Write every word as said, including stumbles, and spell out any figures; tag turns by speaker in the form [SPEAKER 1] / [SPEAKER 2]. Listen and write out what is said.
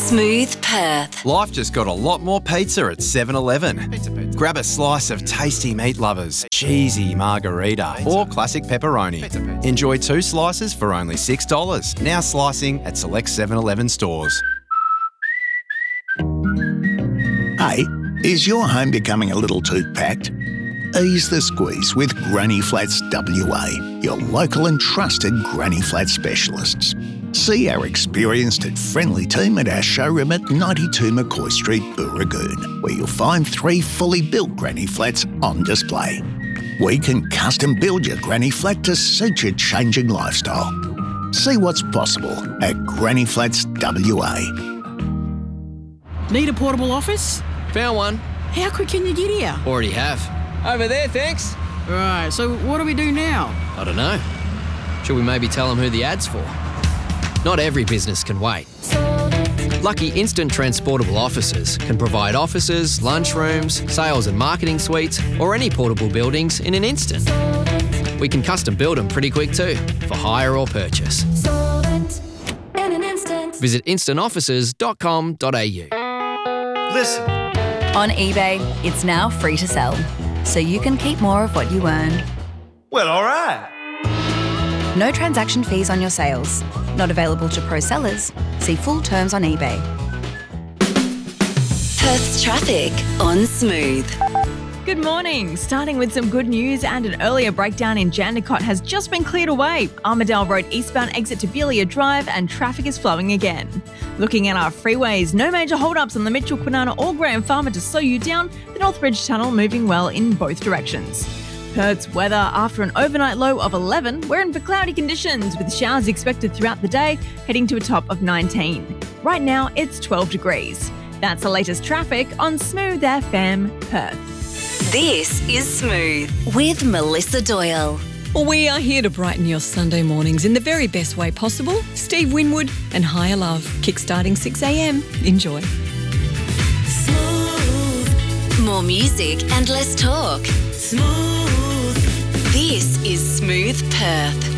[SPEAKER 1] Smooth Perth.
[SPEAKER 2] Life just got a lot more pizza at seven eleven.
[SPEAKER 3] Pizza, pizza.
[SPEAKER 2] Grab a slice of tasty meat lovers, cheesy margarita,
[SPEAKER 3] Pizza.
[SPEAKER 2] or classic pepperoni.
[SPEAKER 3] Pizza, pizza.
[SPEAKER 2] Enjoy two slices for only six dollars. Now slicing at select seven eleven stores.
[SPEAKER 4] Hey, is your home becoming a little too packed? Ease the squeeze with Granny Flats W A, your local and trusted Granny Flat specialists. See our experienced and friendly team at our showroom at ninety-two McCoy Street, Booragoon, where you'll find three fully built Granny Flats on display. We can custom build your Granny Flat to suit your changing lifestyle. See what's possible at Granny Flats W A.
[SPEAKER 5] Need a portable office?
[SPEAKER 6] Found one.
[SPEAKER 5] How quick can you get here?
[SPEAKER 6] Already have. Over there, thanks.
[SPEAKER 5] Right, so what do we do now?
[SPEAKER 6] I don't know. Should we maybe tell them who the ad's for? Not every business can wait. Lucky Instant Transportable Offices can provide offices, lunchrooms, sales and marketing suites, or any portable buildings in an instant. We can custom build them pretty quick too, for hire or purchase. Visit instant offices dot com dot a u.
[SPEAKER 3] Listen.
[SPEAKER 1] On eBay, it's now free to sell, so you can keep more of what you earn.
[SPEAKER 3] Well, all right.
[SPEAKER 1] No transaction fees on your sales. Not available to pro sellers. See full terms on eBay. Perth's traffic on Smooth.
[SPEAKER 7] Good morning. Starting with some good news, and an earlier breakdown in Jandakot has just been cleared away. Armidale Road eastbound exit to Belia Drive, and traffic is flowing again. Looking at our freeways, no major hold-ups on the Mitchell Kwinana or Graham Farmer to slow you down. The Northbridge Tunnel moving well in both directions. Perth's weather, after an overnight low of eleven, we're in for cloudy conditions with showers expected throughout the day, heading to a top of nineteen. Right now, it's twelve degrees. That's the latest traffic on Smooth F M Perth.
[SPEAKER 1] This is Smooth with Melissa Doyle.
[SPEAKER 8] We are here to brighten your Sunday mornings in the very best way possible. Steve Winwood and Higher Love, kickstarting six a m. Enjoy.
[SPEAKER 1] Smooth. More music and less talk. Smooth. This is Smooth Perth.